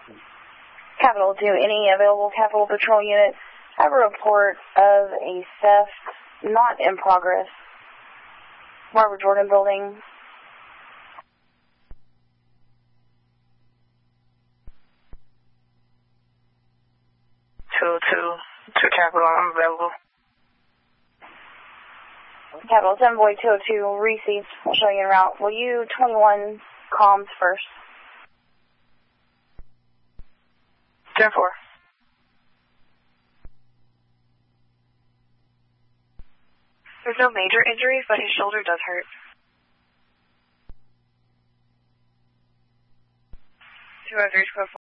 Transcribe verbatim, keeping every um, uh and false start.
Capital two, any available Capital Patrol units have a report of a theft not in progress. Barbara Jordan Building. two oh two, to Capital, I'm available. Capital seven Boy two oh two, received, showing en route. Will you twenty-one comms first? ten four. There's no major injuries, but his shoulder does hurt. two oh three,